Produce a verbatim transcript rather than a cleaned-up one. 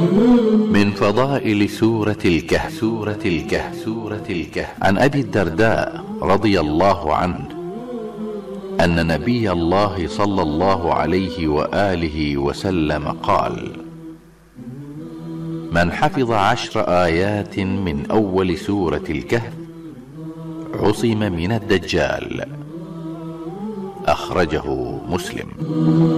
من فضائل سورة الكهف سورة الكهف سورة الكهف عن أبي الدرداء رضي الله عنه أن نبي الله صلى الله عليه وآله وسلم قال: من حفظ عشر آيات من أول سورة الكهف عصم من الدجال. أخرجه مسلم.